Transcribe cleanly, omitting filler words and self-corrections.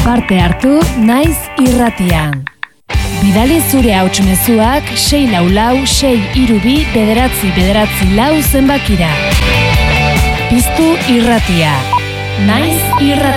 Parte hartu Naiz irratian. Bidali zure hauts mezuak 644-632-944 zenbakira. Piztu irratia. Naiz irratia.